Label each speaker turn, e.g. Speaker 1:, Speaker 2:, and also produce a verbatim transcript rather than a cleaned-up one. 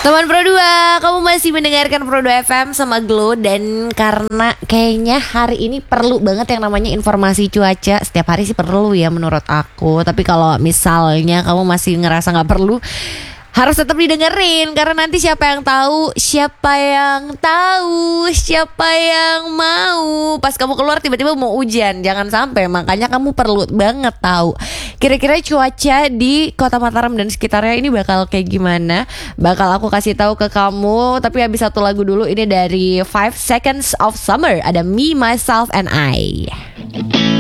Speaker 1: Teman Pro dua, kamu masih mendengarkan Pro dua F M sama Glow. Dan karena kayaknya hari ini perlu banget yang namanya informasi cuaca. Setiap hari sih perlu ya menurut aku. Tapi kalau misalnya kamu masih ngerasa gak perlu, harus tetap didengerin. Karena nanti siapa yang tahu, siapa yang tahu, siapa yang mau pas kamu keluar tiba-tiba mau hujan. Jangan sampai, makanya kamu perlu banget tahu kira-kira cuaca di Kota Mataram dan sekitarnya ini bakal kayak gimana. Bakal aku kasih tahu ke kamu. Tapi habis satu lagu dulu, ini dari Five Seconds of Summer. Ada Me, Myself, and I.